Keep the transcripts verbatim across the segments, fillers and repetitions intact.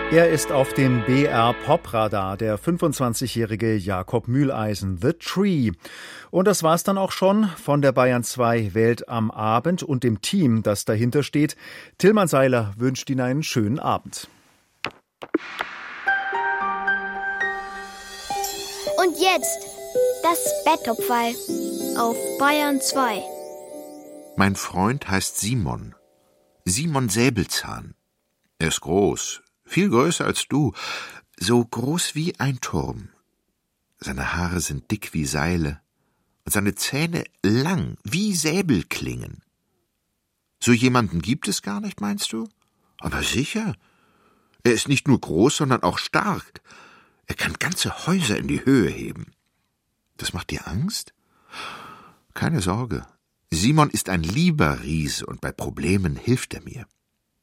Er ist auf dem B R-Pop-Radar, der fünfundzwanzigjährige Jakob Mühleisen, The Tree. Und das war's dann auch schon von der Bayern zwei Welt am Abend und dem Team, das dahinter steht. Tilman Seiler wünscht Ihnen einen schönen Abend. Und jetzt das Bettopferl auf Bayern zwei. Mein Freund heißt Simon. Simon Säbelzahn. Er ist groß. Viel größer als du, so groß wie ein Turm. Seine Haare sind dick wie Seile und seine Zähne lang wie Säbelklingen. So jemanden gibt es gar nicht, meinst du? Aber sicher. Er ist nicht nur groß, sondern auch stark. Er kann ganze Häuser in die Höhe heben. Das macht dir Angst? Keine Sorge. Simon ist ein lieber Riese und bei Problemen hilft er mir.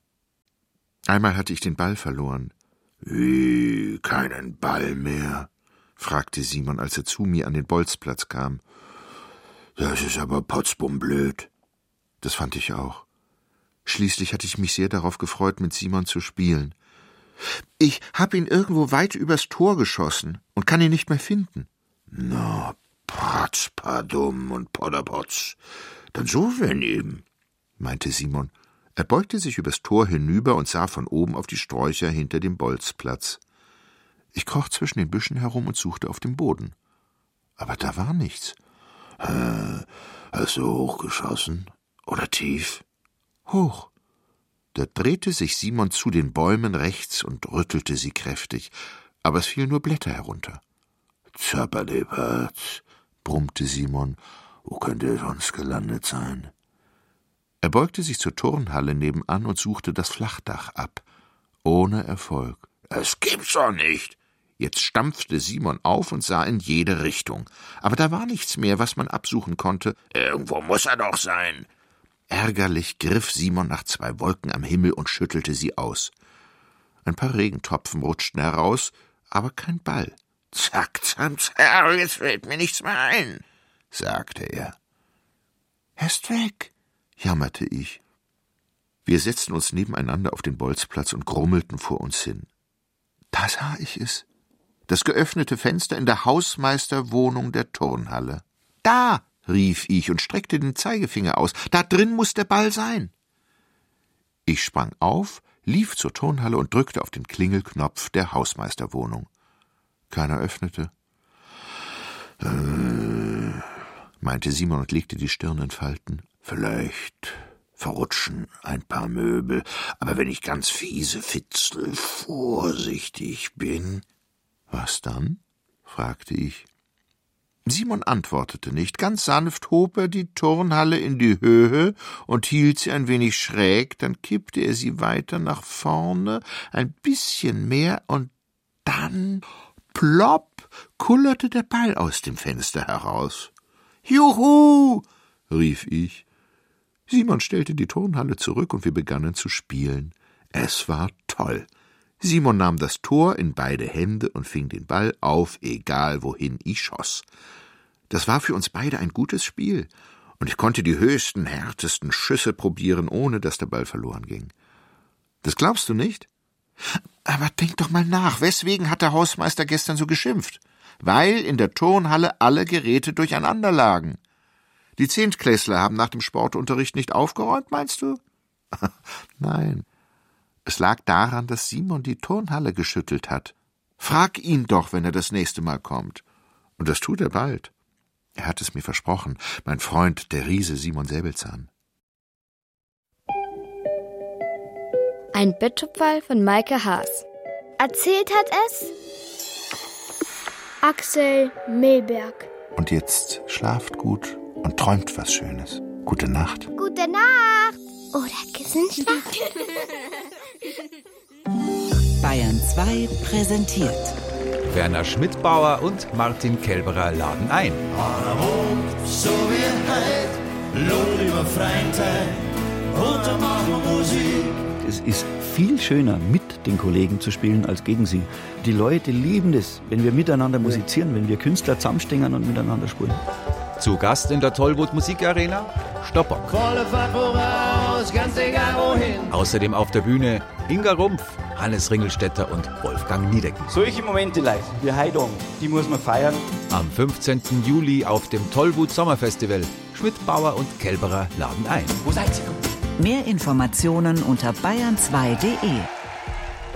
Einmal hatte ich den Ball verloren. »Wie, keinen Ball mehr?« fragte Simon, als er zu mir an den Bolzplatz kam. »Das ist aber potzbumblöd.« Das fand ich auch. Schließlich hatte ich mich sehr darauf gefreut, mit Simon zu spielen. »Ich hab ihn irgendwo weit übers Tor geschossen und kann ihn nicht mehr finden.« »Na, Patz, Padum und Podderpotz. Dann so wenn eben«, meinte Simon. Er beugte sich übers Tor hinüber und sah von oben auf die Sträucher hinter dem Bolzplatz. Ich kroch zwischen den Büschen herum und suchte auf dem Boden. Aber da war nichts. Äh, hast du hochgeschossen? Oder tief? Hoch. Da drehte sich Simon zu den Bäumen rechts und rüttelte sie kräftig, aber es fielen nur Blätter herunter. Zapperdebatz, brummte Simon. Wo könnte er sonst gelandet sein? Er beugte sich zur Turnhalle nebenan und suchte das Flachdach ab. Ohne Erfolg. »Es gibt's doch nicht!« Jetzt stampfte Simon auf und sah in jede Richtung. Aber da war nichts mehr, was man absuchen konnte. »Irgendwo muss er doch sein!« Ärgerlich griff Simon nach zwei Wolken am Himmel und schüttelte sie aus. Ein paar Regentropfen rutschten heraus, aber kein Ball. »Zack, zack, zack, jetzt fällt mir nichts mehr ein«, sagte er. »Er ist weg«, jammerte ich. Wir setzten uns nebeneinander auf den Bolzplatz und grummelten vor uns hin. Da sah ich es. Das geöffnete Fenster in der Hausmeisterwohnung der Turnhalle. »Da«, rief ich und streckte den Zeigefinger aus. »Da drin muss der Ball sein.« Ich sprang auf, lief zur Turnhalle und drückte auf den Klingelknopf der Hausmeisterwohnung. Keiner öffnete. Äh, meinte Simon und legte die Stirn in Falten. Vielleicht verrutschen ein paar Möbel, aber wenn ich ganz fiese Fitzel vorsichtig bin. Was dann? Fragte ich. Simon antwortete nicht. Ganz sanft hob er die Turnhalle in die Höhe und hielt sie ein wenig schräg, dann kippte er sie weiter nach vorne, ein bisschen mehr, und dann, plopp, kullerte der Ball aus dem Fenster heraus. »Juhu«, rief ich. Simon stellte die Turnhalle zurück und wir begannen zu spielen. Es war toll. Simon nahm das Tor in beide Hände und fing den Ball auf, egal wohin ich schoss. Das war für uns beide ein gutes Spiel, und ich konnte die höchsten, härtesten Schüsse probieren, ohne dass der Ball verloren ging. Das glaubst du nicht? Aber denk doch mal nach, weswegen hat der Hausmeister gestern so geschimpft? Weil in der Turnhalle alle Geräte durcheinander lagen. Die Zehntklässler haben nach dem Sportunterricht nicht aufgeräumt, meinst du? Nein, es lag daran, dass Simon die Turnhalle geschüttelt hat. Frag ihn doch, wenn er das nächste Mal kommt. Und das tut er bald. Er hat es mir versprochen, mein Freund, der Riese Simon Säbelzahn. Ein Bettopferl von Maike Haas. Erzählt hat es Axel Milberg. Und jetzt schlaft gut und träumt was Schönes. Gute Nacht. Gute Nacht. Oder Kissenschlaf. Bayern zwei präsentiert. Werner Schmidbauer und Martin Kelberer laden ein. So wie heute, Lohn über Freitag, und dann machen wir Musik. Es ist viel schöner, mit den Kollegen zu spielen, als gegen sie. Die Leute lieben es, wenn wir miteinander musizieren, wenn wir Künstler zusammenstehen und miteinander spielen. Zu Gast in der Tollwood Musikarena Stopper. Volle Fahrt voraus, ganz egal wohin. Außerdem auf der Bühne Inga Rumpf, Hannes Ringelstetter und Wolfgang Niedecken. Solche Momente, Leute, wie Heidong, die muss man feiern. Am fünfzehnten Juli auf dem Tollwut Sommerfestival. Schmidbauer und Kelberer laden ein. Wo seid ihr? Mehr Informationen unter bayern zwei punkt de.